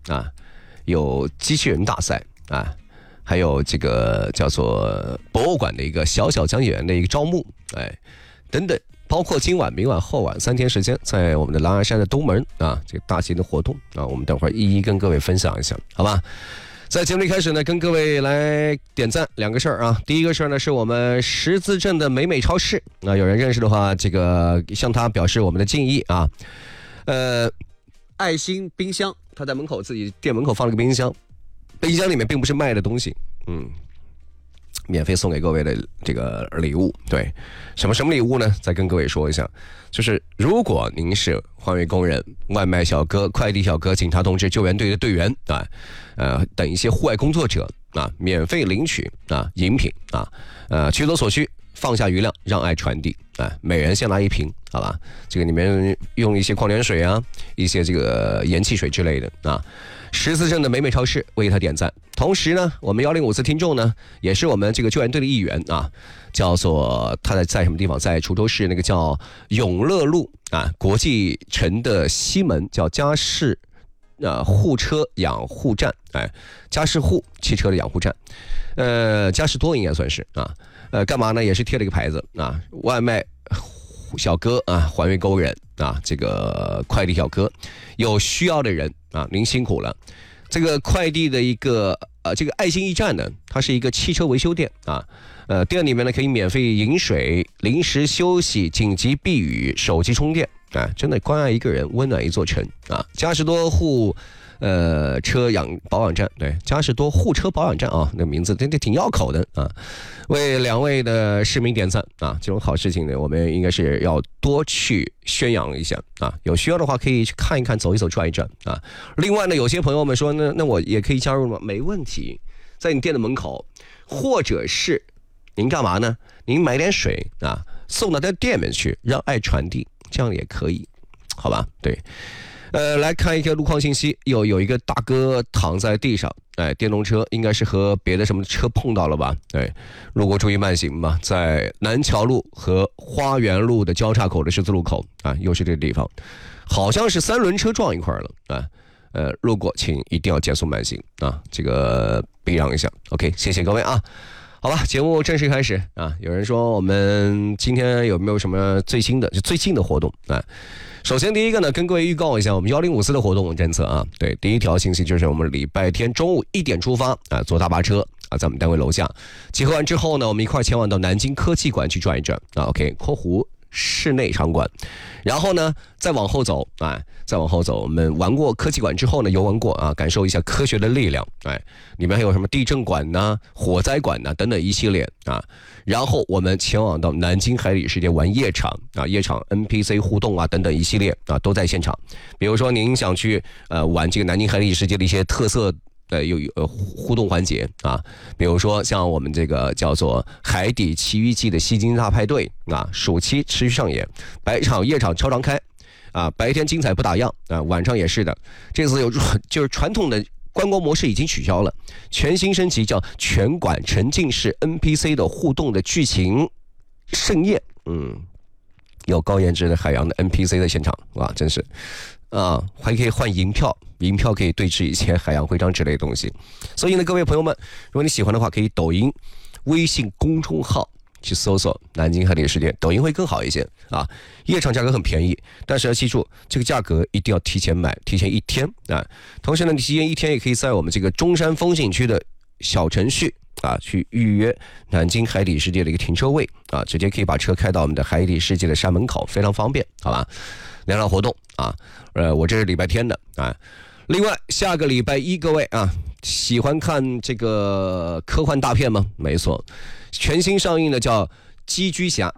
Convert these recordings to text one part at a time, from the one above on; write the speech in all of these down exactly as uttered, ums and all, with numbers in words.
啊，有机器人大赛啊，还有这个叫做博物馆的一个小小讲解员的一个招募，哎，等等。包括今晚、明晚、后晚三天时间，在我们的狼牙山的东门啊，这个大型的活动啊，我们等会儿一一跟各位分享一下，好吧？在节目里开始呢，跟各位来点赞两个事儿啊。第一个事儿呢，是我们十字镇的美美超市，那有人认识的话，这个向他表示我们的敬意啊。呃，爱心冰箱，他在门口自己店门口放了个冰箱，冰箱里面并不是卖的东西，嗯。免费送给各位的这个礼物，对，什么什么礼物呢？再跟各位说一下，就是如果您是环卫工人、外卖小哥、快递小哥、警察同志、救援队的队员啊，呃等一些户外工作者啊，免费领取啊饮品啊，呃取走所需，放下余量，让爱传递啊，每人先拿一瓶，好吧？这个里面用一些矿泉水啊，一些这个盐汽水之类的啊。十字镇的美美超市为他点赞，同时呢，我们幺零五四听众呢，也是我们这个救援队的一员啊，叫做他在在什么地方，在滁州市那个叫永乐路啊国际城的西门，叫嘉士呃护车养护站，哎，嘉士护汽车的养护站，呃，嘉士多应该算是啊，呃，干嘛呢？也是贴了一个牌子啊，外卖小哥啊，环卫工人啊，这个快递小哥，有需要的人啊，您辛苦了。这个快递的一个呃，这个爱心驿站呢，它是一个汽车维修店啊，呃，店里面呢可以免费饮水、临时休息、紧急避雨、手机充电啊，真的关爱一个人，温暖一座城啊。嘉士多护呃车养保养站，对，嘉士多护车保养站啊，那名字真的挺绕口的啊。为两位的市民点赞啊，这种好事情呢，我们应该是要多去宣扬一下啊。有需要的话可以去看一看、走一走、转一转啊。另外呢，有些朋友们说呢，那我也可以加入吗？没问题，在你店的门口，或者是您干嘛呢？您买点水啊，送到他店里面去，让爱传递，这样也可以，好吧？对。呃，来看一个路况信息，有有一个大哥躺在地上，哎，电动车应该是和别的什么车碰到了吧？对，路过注意慢行吧，在南桥路和花园路的交叉口的十字路口啊，又是这个地方，好像是三轮车撞一块了啊。呃，路过请一定要减速慢行啊，这个避让一下。OK， 谢谢各位啊。好吧，节目正式开始啊！有人说我们今天有没有什么最新的、就最近的活动啊？首先第一个呢，跟各位预告一下我们幺零五四的活动政策啊。对，第一条信息就是我们礼拜天中午一点出发啊，坐大巴车啊，在我们单位楼下集合完之后呢，我们一块前往到南京科技馆去转一转啊。OK， 括弧室内场馆，然后呢再往后走啊，再往后走，我们玩过科技馆之后呢，游玩过啊，感受一下科学的力量，哎，里面还有什么地震馆呐、火灾馆呐等等一系列啊。然后我们前往到南京海底世界玩夜场啊，夜场 N P C 互动啊等等一系列啊都在现场。比如说您想去呃玩这个南京海底世界的一些特色。呃，有呃互动环节啊，比如说像我们这个叫做《海底奇遇记》的吸金大派对啊，暑期持续上演，白场夜场超常开啊，白天精彩不打烊啊，晚上也是的。这次有就是传统的观光模式已经取消了，全新升级叫全馆沉浸式 N P C 的互动的剧情盛宴，嗯，有高颜值的海洋的 N P C 在现场，哇，真是。啊，还可以换银票，银票可以对峙一些海洋徽章之类的东西。所以呢，各位朋友们，如果你喜欢的话，可以抖音、微信公众号去搜索“南京海底世界”，抖音会更好一些啊。夜场价格很便宜，但是要记住，这个价格一定要提前买，提前一天啊。同时呢，你提前一天也可以在我们这个中山风景区的小程序啊去预约南京海底世界的一个停车位啊，直接可以把车开到我们的海底世界的山门口，非常方便，好吧？两场活动啊，呃，我这是礼拜天的啊。另外，下个礼拜一，各位啊，喜欢看这个科幻大片吗？没错，全新上映的叫《寄居侠》，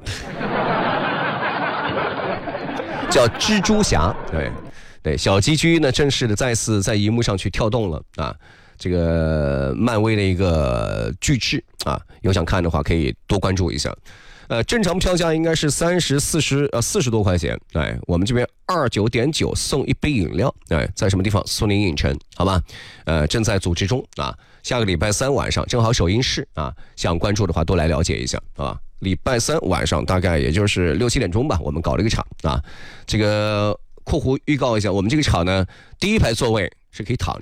叫蜘蛛侠，对对，小寄居呢正式的再次在荧幕上去跳动了啊。这个漫威的一个巨制啊，有想看的话可以多关注一下。呃，正常票价应该是三十四十呃四十多块钱，哎，我们这边二九点九送一杯饮料，哎，在什么地方？苏宁影城，好吧？呃，正在组织中啊，下个礼拜三晚上正好首映式啊，想关注的话多来了解一下啊。礼拜三晚上大概也就是六七点钟吧，我们搞了一个场啊，这个括弧预告一下，我们这个场呢，第一排座位是可以躺